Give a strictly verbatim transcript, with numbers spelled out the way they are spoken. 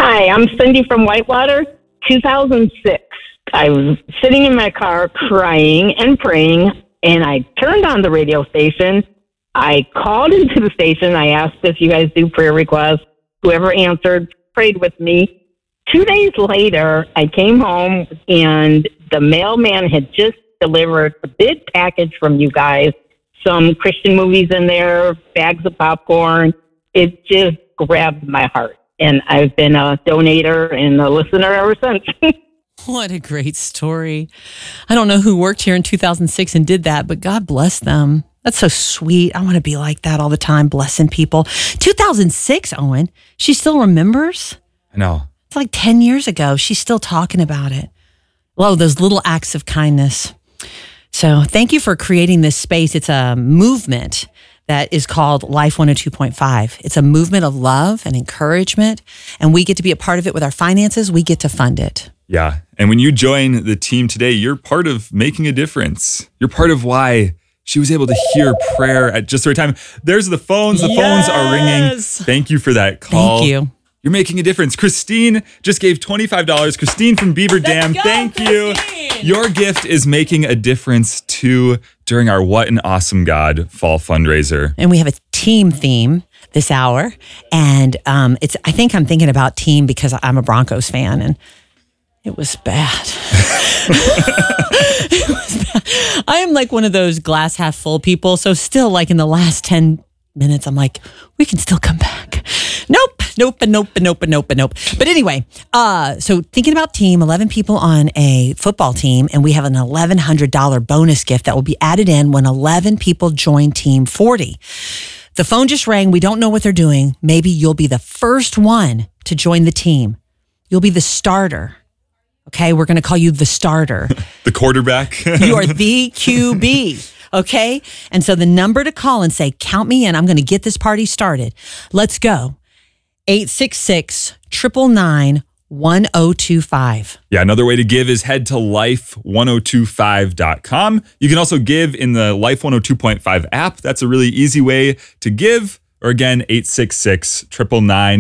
Hi, I'm Cindy from Whitewater, two thousand six. I was sitting in my car crying and praying, and I turned on the radio station. I called into the station. I asked if you guys do prayer requests. Whoever answered prayed with me. Two days later, I came home, and the mailman had just delivered a big package from you guys, some Christian movies in there, bags of popcorn. It just grabbed my heart. And I've been a donator and a listener ever since. What a great story. I don't know who worked here in two thousand six and did that, but God bless them. That's so sweet. I want to be like that all the time, blessing people. two thousand six, Owen, she still remembers? I know. It's like ten years ago. She's still talking about it. Love those little acts of kindness. So thank you for creating this space. It's a movement that is called Life one oh two point five. It's a movement of love and encouragement, and we get to be a part of it with our finances. We get to fund it. Yeah. And when you join the team today, you're part of making a difference. You're part of why she was able to hear prayer at just the right time. There's the phones. The Yes. phones are ringing. Thank you for that call. Thank you. You're making a difference. Christine just gave twenty-five dollars. Christine from Beaver Dam, go, thank Christine. you. Your gift is making a difference too during our What an Awesome God fall fundraiser. And we have a team theme this hour. And um, it's. I think I'm thinking about team because I'm a Broncos fan, and it was bad. It was bad. I am like one of those glass half full people. So still like in the last ten minutes, I'm like, we can still come back. Nope, nope, and nope, and nope, and nope, and nope. But anyway, uh, so thinking about team, eleven people on a football team, and we have an eleven hundred dollars bonus gift that will be added in when eleven people join Team forty. The phone just rang. We don't know what they're doing. Maybe you'll be the first one to join the team. You'll be the starter. Okay, we're going to call you the starter. The quarterback. You are the Q B. Okay? And so the number to call and say, count me in. I'm going to get this party started. Let's go. eight six six, nine nine nine, one oh two five. Yeah, another way to give is head to life one oh two five dot com. You can also give in the Life one oh two point five app. That's a really easy way to give. Or again, eight six six, nine nine nine